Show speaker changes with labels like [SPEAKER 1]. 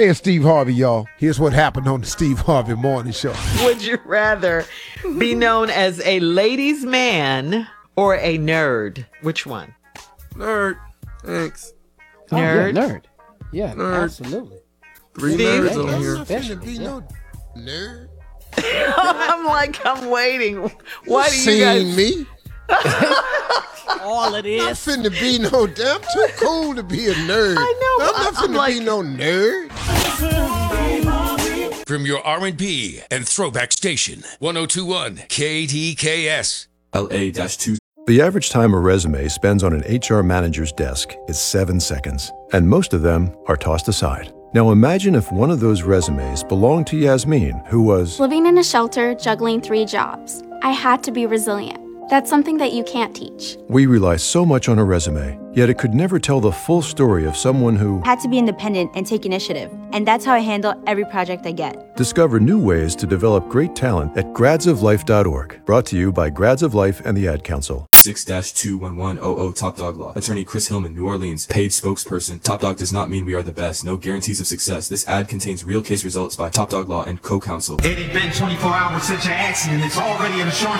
[SPEAKER 1] Hey, it's Steve Harvey, y'all. Here's what happened on the Steve Harvey Morning Show.
[SPEAKER 2] Would you rather be known as a ladies' man or a nerd? Which one?
[SPEAKER 3] Nerd. Thanks.
[SPEAKER 2] Nerd?
[SPEAKER 4] Yeah, nerd. Yeah,
[SPEAKER 3] Nerd.
[SPEAKER 4] absolutely.
[SPEAKER 3] Three
[SPEAKER 2] Steve?
[SPEAKER 3] nerds on here.
[SPEAKER 1] I'm finna be no nerd.
[SPEAKER 2] I'm waiting. Why do you
[SPEAKER 1] Seen
[SPEAKER 2] guys...
[SPEAKER 1] me?
[SPEAKER 4] All it
[SPEAKER 1] I'm
[SPEAKER 4] is.
[SPEAKER 1] finna be no damn too cool to be a nerd.
[SPEAKER 2] I know,
[SPEAKER 1] I'm not
[SPEAKER 2] I'm
[SPEAKER 1] finna
[SPEAKER 2] like-
[SPEAKER 1] be no nerd.
[SPEAKER 5] From your R&B and throwback station, 1021 KDKS.
[SPEAKER 6] LA-2.
[SPEAKER 7] The average time a resume spends on an HR manager's desk is 7 seconds, and most of them are tossed aside. Now imagine if one of those resumes belonged to Yasmin, who was
[SPEAKER 8] Living in a shelter, juggling 3 jobs. I had to be resilient. That's something that you can't teach.
[SPEAKER 7] We rely so much on a resume, yet it could never tell the full story of someone who
[SPEAKER 9] Had to be independent and take initiative. And that's how I handle every project I get.
[SPEAKER 7] Discover new ways to develop great talent at gradsoflife.org. Brought to you by Grads of Life and the Ad Council.
[SPEAKER 6] 6-21100 Top Dog Law. Attorney Chris Hillman, New Orleans. Paid spokesperson. Top Dog does not mean we are the best. No guarantees of success. This ad contains real case results by Top Dog Law and co-counsel.
[SPEAKER 10] It had been 24 hours since your accident. It's already an insurance